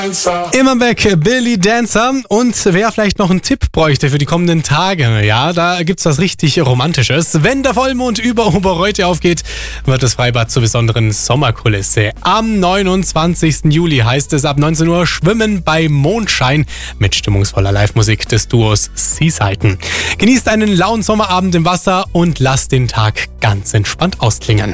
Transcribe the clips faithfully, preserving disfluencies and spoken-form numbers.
Immer weg, Billy Dancer. Und wer vielleicht noch einen Tipp bräuchte für die kommenden Tage, ja, da gibt's was richtig Romantisches. Wenn der Vollmond über Oberreute aufgeht, wird das Freibad zur besonderen Sommerkulisse. Am neunundzwanzigsten Juli heißt es ab neunzehn Uhr Schwimmen bei Mondschein mit stimmungsvoller Live-Musik des Duos Seasiden. Genießt einen lauen Sommerabend im Wasser und lasst den Tag ganz entspannt ausklingen.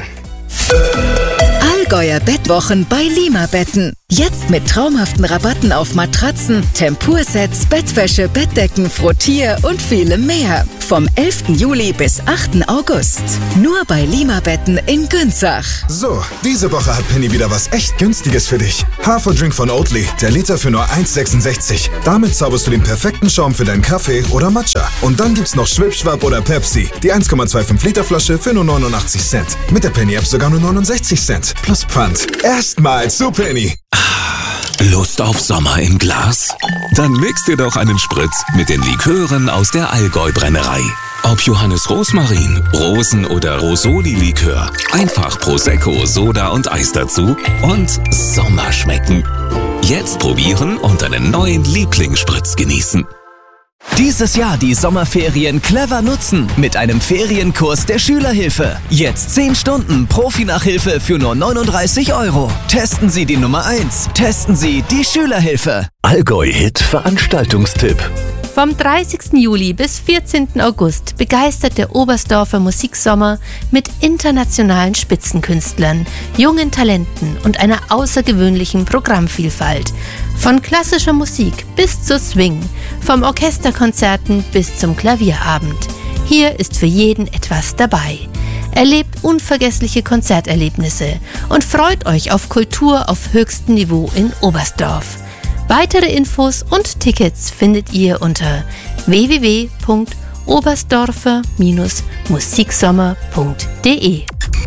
Allgäuer Bettwochen bei Limabetten. Jetzt mit traumhaften Rabatten auf Matratzen, Tempursets, Bettwäsche, Bettdecken, Frottier und vielem mehr. Vom elften Juli bis achten August. Nur bei Limabetten in Günzach. So, diese Woche hat Penny wieder was echt Günstiges für dich. Haferdrink von Oatly, der Liter für nur eins Komma sechsundsechzig. Damit zauberst du den perfekten Schaum für deinen Kaffee oder Matcha. Und dann gibt's noch Schwipschwap oder Pepsi, die eins Komma fünfundzwanzig Liter Flasche für nur neunundachtzig Cent. Mit der Penny-App sogar nur neunundsechzig Cent. Plus Pfand. Erstmal zu Penny. Lust auf Sommer im Glas? Dann mix dir doch einen Spritz mit den Likören aus der Allgäu-Brennerei. Ob Johannes Rosmarin, Rosen- oder Rosoli-Likör. Einfach Prosecco, Soda und Eis dazu und Sommer schmecken. Jetzt probieren und einen neuen Lieblingsspritz genießen. Dieses Jahr die Sommerferien clever nutzen mit einem Ferienkurs der Schülerhilfe. Jetzt zehn Stunden Profi-Nachhilfe für nur neununddreißig Euro. Testen Sie die Nummer eins. Testen Sie die Schülerhilfe. Allgäu-Hit Veranstaltungstipp. Vom dreißigsten Juli bis vierzehnten August begeistert der Oberstdorfer Musiksommer mit internationalen Spitzenkünstlern, jungen Talenten und einer außergewöhnlichen Programmvielfalt. Von klassischer Musik bis zu Swing, vom Orchesterkonzerten bis zum Klavierabend. Hier ist für jeden etwas dabei. Erlebt unvergessliche Konzerterlebnisse und freut euch auf Kultur auf höchstem Niveau in Oberstdorf. Weitere Infos und Tickets findet ihr unter w w w punkt oberstdorfer Bindestrich musiksommer punkt d e.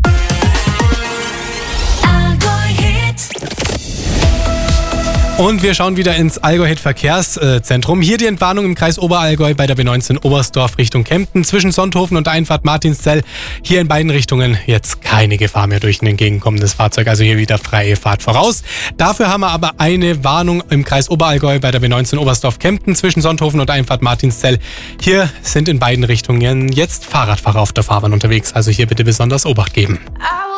Und wir schauen wieder ins Allgäu-Hit-Verkehrszentrum. Hier die Entwarnung im Kreis Oberallgäu bei der B neunzehn Oberstdorf Richtung Kempten zwischen Sonthofen und der Einfahrt Martinszell. Hier in beiden Richtungen jetzt keine Gefahr mehr durch ein entgegenkommendes Fahrzeug, also hier wieder freie Fahrt voraus. Dafür haben wir aber eine Warnung im Kreis Oberallgäu bei der B neunzehn Oberstdorf Kempten zwischen Sonthofen und der Einfahrt Martinszell. Hier sind in beiden Richtungen jetzt Fahrradfahrer auf der Fahrbahn unterwegs, also hier bitte besonders Obacht geben.